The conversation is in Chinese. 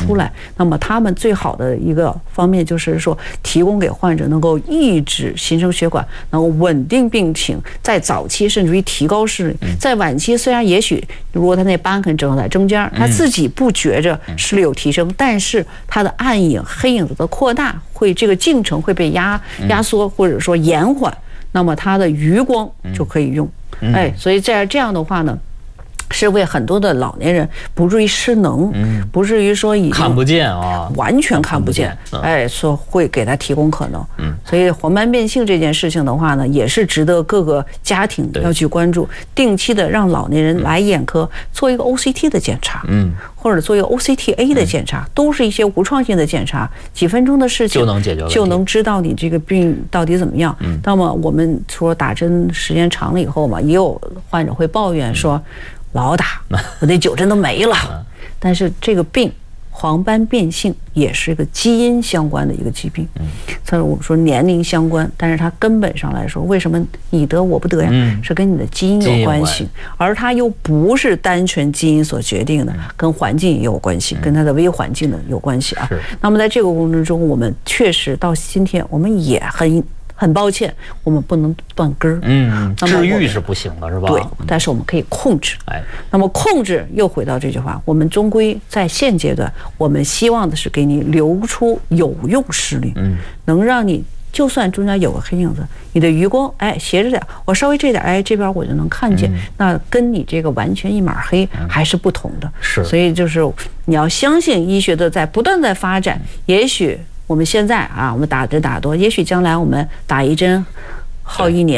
出来。那么他们最好的一个方面就是说，提供给患者能够抑制新生血管，能够稳定病情，在早期甚至于提高视力，在晚期虽然也许如果他那斑痕正在中间，他自己不觉着视力有提升，但是他的暗影、黑影子的扩大，这个进程会被压缩或者说延缓，那么他的余光就可以用。所以在这样的话呢，是为很多的老年人不至于失能，不至于说已经看不见啊， 完全看不见，说会给他提供可能。所以黄斑变性这件事情的话呢，也是值得各个家庭要去关注，定期的让老年人来眼科做一个 OCT 的检查，或者做一个 OCTA 的检查，都是一些无创性的检查，几分钟的事情就能解决问题， 就能知道你这个病到底怎么样。那么我们说打针时间长了以后嘛，也有患者会抱怨说，老打，我那9针都没了。但是这个病黄斑变性也是一个基因相关的一个疾病，所以我们说年龄相关，但是它根本上来说，为什么你得我不得呀？是跟你的基因有关系，而它又不是单纯基因所决定的，跟环境也有关系，跟它的微环境的有关系啊。那么在这个过程中，我们确实到今天，我们也很抱歉，我们不能断根儿。 治愈是不行的，是吧？ 对，但是我们可以控制。那么控制又回到这句话，我们终归在现阶段，我们希望的是给你留出有用视力，能让你就算中间有个黑影子，你的余光斜着点，我稍微这点这边我就能看见，那跟你这个完全一码黑还是不同的。所以就是你要相信医学的不断在发展，也许。我们现在我们打针打多，也许将来我们打一针耗1年。